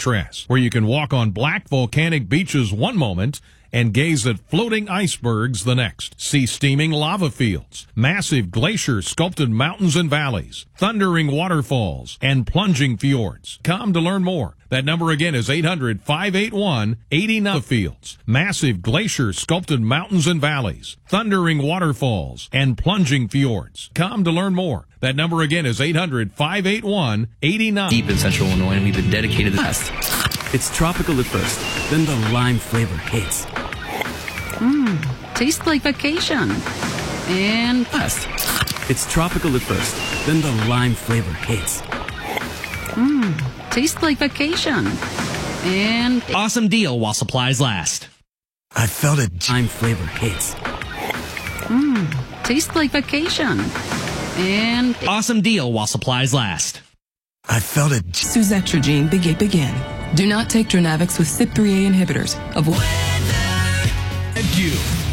Alcatraz, where you can walk on black volcanic beaches one moment and gaze at floating icebergs the next. See steaming lava fields, massive glacier-sculpted mountains and valleys, thundering waterfalls, and plunging fjords. Come to learn more. That number again is 800-581-89 fields, massive glacier-sculpted mountains and valleys, thundering waterfalls, and plunging fjords. Come to learn more. That number again is 800-581-89. Deep in central Illinois, and we've been dedicated to the best. It's tropical at first, then the lime flavor hits. Tastes like vacation. And Best. It's tropical at first, then the lime flavor hits. tastes like vacation. And Awesome deal while supplies last. I felt it. Lime flavor hits. tastes like vacation. And Awesome deal while supplies last. I felt it. Suzetrigine begin. Do not take Dronavix with CYP3A inhibitors. Avoid. And you.